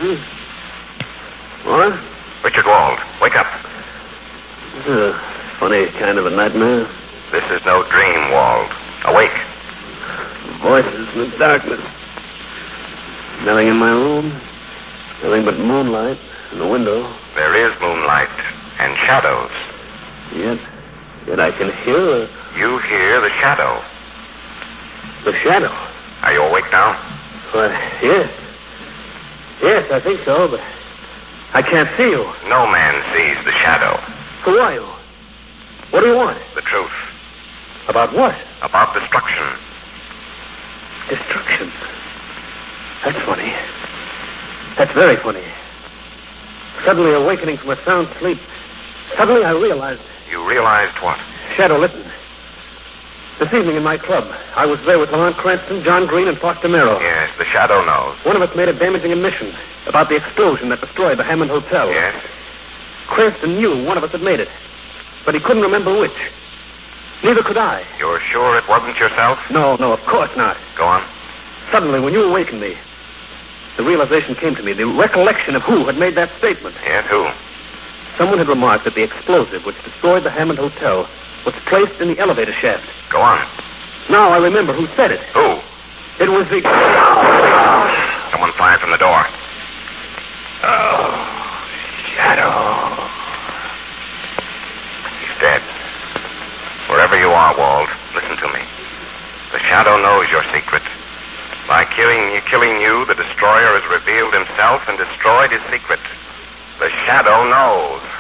What? Richard Wald, wake up. This is a funny kind of a nightmare. This is no dream, Wald. Awake. Voices in the darkness. Nothing in my room. Nothing but moonlight in the window. There is moonlight and shadows. Yet I can hear You hear the shadow. the shadow. Are you awake now? Why, yes. Yes, I think so, but I can't see you. No man sees the shadow. Who are you? What do you want? The truth. About what? About destruction. Destruction. That's funny. That's very funny. Suddenly awakening from a sound sleep, suddenly I realized... You realized what? Shadow, listen. This evening in my club, I was there with Lamont Cranston, John Green, and Foster Merrill. Yes, the shadow knows. One of us made a damaging admission about the explosion that destroyed the Hammond Hotel. Yes? Cranston knew one of us had made it, but he couldn't remember which. Neither could I. You're sure it wasn't yourself? No, of course not. Go on. Suddenly, when you awakened me, the realization came to me, the recollection of who had made that statement. Yes, who? Someone had remarked that the explosive which destroyed the Hammond Hotel was placed in the elevator shaft. Go on. Now I remember who said it. Who? It was the... Someone fired from the door. Oh, Shadow. He's dead. Wherever you are, Wald, listen to me. The shadow knows your secret. By killing you, the destroyer has revealed himself and destroyed his secret. The shadow knows.